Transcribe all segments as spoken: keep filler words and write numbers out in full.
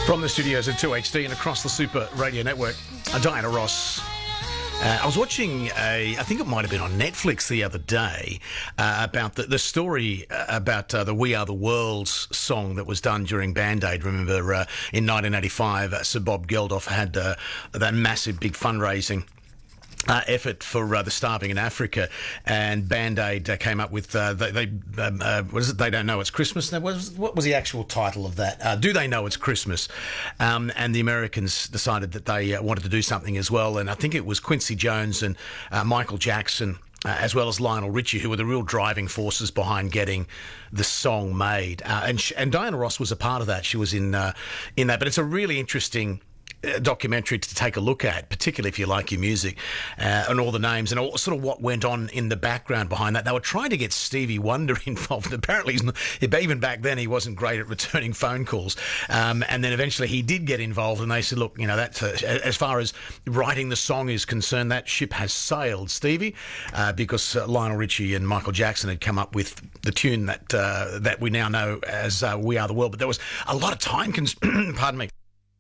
From the studios at two H D and across the Super Radio Network, uh, Diana Ross. Uh, I was watching a, I think it might have been on Netflix the other day, uh, about the, the story uh, about uh, the We Are the World's song that was done during Band Aid. Remember, uh, in nineteen eighty-five, uh, Sir Bob Geldof had uh, that massive big fundraising Uh, effort for uh, the starving in Africa, and Band Aid uh, came up with uh, they, they um, uh, what is it? They Don't Know It's Christmas. That was, what was the actual title of that? Uh, Do They Know It's Christmas? Um, and the Americans decided that they uh, wanted to do something as well, and I think it was Quincy Jones and uh, Michael Jackson, Uh, as well as Lionel Richie, who were the real driving forces behind getting the song made. Uh, and sh- and Diana Ross was a part of that. She was in uh, in that. But it's a really interesting uh, documentary to take a look at, particularly if you like your music, uh, and all the names and all sort of what went on in the background behind that. They were trying to get Stevie Wonder involved. Apparently, he's not, even back then, he wasn't great at returning phone calls. Um, and then eventually he did get involved, and they said, look, you know, that's, uh, as far as writing the song is concerned, that ship has sailed, Stevie, uh, because uh, Lionel Richie and Michael Jackson had come up with the tune that uh, that we now know as uh, We Are the World. But there was a lot of time, cons- pardon me,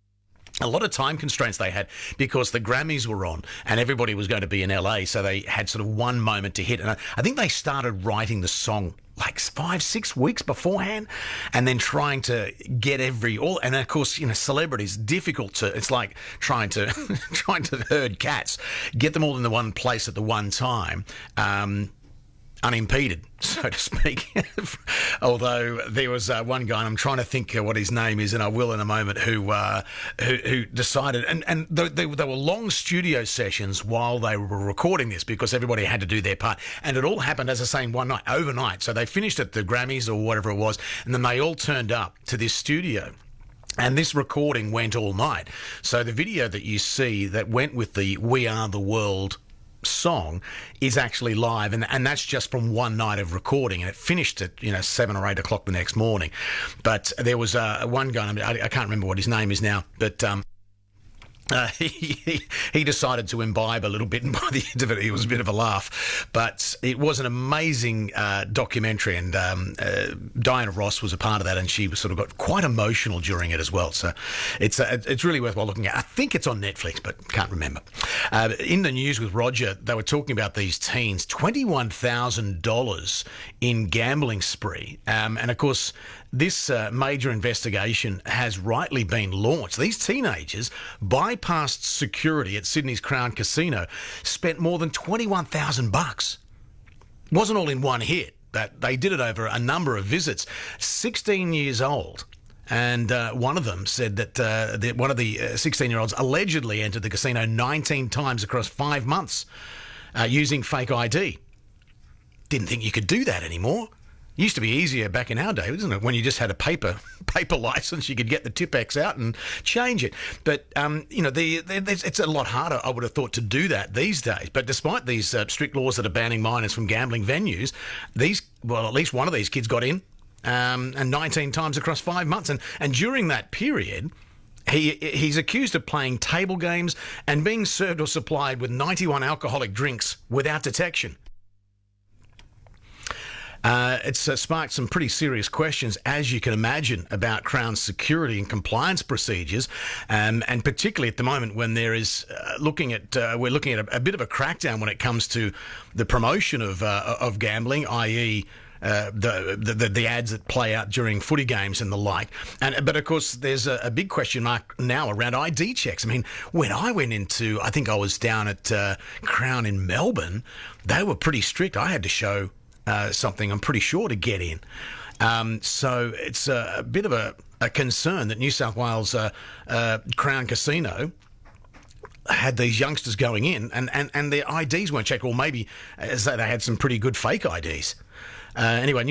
a lot of time constraints they had because the Grammys were on and everybody was going to be in L A, so they had sort of one moment to hit. And I, I think they started writing the song like five, six weeks beforehand, and then trying to get every all. And then, of course, you know, celebrities, difficult to. It's like trying to trying to herd cats, get them all in the one place at the one time. Um, unimpeded, so to speak. Although there was uh, one guy, and I'm trying to think uh, what his name is, and I will in a moment, who uh, who, who decided, and, and they, they, they were long studio sessions while they were recording this because everybody had to do their part. And it all happened, as I say, in one night, overnight. So they finished at the Grammys or whatever it was, and then they all turned up to this studio. And this recording went all night. So the video that you see that went with the We Are the World song is actually live, and and that's just from one night of recording, and it finished at, you know, seven or eight o'clock the next morning. But there was uh, one guy, I, I can't remember what his name is now, but um Uh, he, he decided to imbibe a little bit, and by the end of it, it was a bit of a laugh. But it was an amazing uh, documentary, and um, uh, Diana Ross was a part of that, and she was sort of got quite emotional during it as well. So it's uh, it's really worthwhile looking at. I think it's on Netflix, but can't remember. Uh, in the news with Roger, they were talking about these teens, twenty-one thousand dollars in gambling spree. Um, and, of course, this uh, major investigation has rightly been launched. These teenagers bypassed security at Sydney's Crown Casino, spent more than twenty-one thousand bucks. Wasn't all in one hit, but they did it over a number of visits. sixteen years old. And uh, one of them said that, uh, that one of the uh, sixteen-year-olds allegedly entered the casino nineteen times across five months uh, using fake I D. Didn't think you could do that anymore. Used to be easier back in our day, wasn't it? When you just had a paper paper license, you could get the Tipex out and change it. But, um, you know, the, the, it's a lot harder, I would have thought, to do that these days. But despite these uh, strict laws that are banning minors from gambling venues, these, well, at least one of these kids got in, um, and nineteen times across five months. And, and during that period, he he's accused of playing table games and being served or supplied with ninety-one alcoholic drinks without detection. Uh, it's uh, sparked some pretty serious questions, as you can imagine, about Crown's security and compliance procedures, um, and particularly at the moment when there is uh, looking at uh, we're looking at a, a bit of a crackdown when it comes to the promotion of uh, of gambling, that is. Uh, the, the the ads that play out during footy games and the like. And but of course there's a, a big question mark now around I D checks. I mean, when I went into, I think I was down at uh, Crown in Melbourne, they were pretty strict. I had to show uh, something, I'm pretty sure, to get in. Um, so it's a, a bit of a, a concern that New South Wales uh, uh, Crown Casino had these youngsters going in and, and, and their I Ds weren't checked, or maybe as they had some pretty good fake I Ds. Uh, anyway,